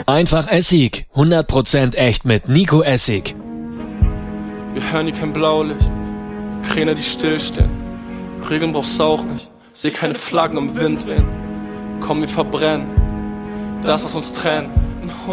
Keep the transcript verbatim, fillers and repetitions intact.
Einfach Essig. hundert Prozent echt mit Nico Essig. Wir hören hier kein Blaulicht, Kräne, die stillstehen. Regeln brauchst du auch nicht, seh keine Flaggen im Wind wehen. Komm, wir verbrennen das, was uns trennt. In